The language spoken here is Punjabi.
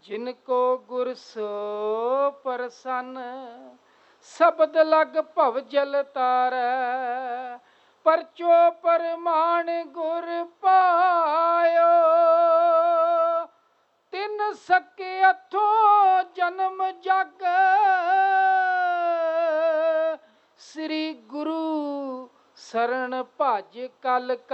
ਜਿਨ ਕੋ ਗੁਰ ਸੋ ਪ੍ਰਸੰਨ, ਸ਼ਬਦ ਲਗ ਭਵ ਜਲ ਤਾਰੈ, ਪਰਚੋ ਪਰਮਾਣ ਗੁਰ ਪਾਇਓ। ਤਿਨ ਸਕੇ ਅਥੋ ਜਨਮ ਜਗ, ਸ੍ਰੀ ਗੁਰੂ ਸਰਣ ਭਜ ਕਲ